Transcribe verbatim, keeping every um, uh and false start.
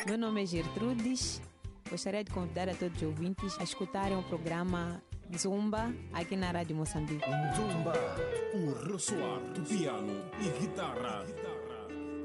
Meu nome é Gertrudes. Gostaria de convidar a todos os ouvintes a escutarem o programa Zumba aqui na Rádio Moçambique. Zumba, o ressoar do piano e guitarra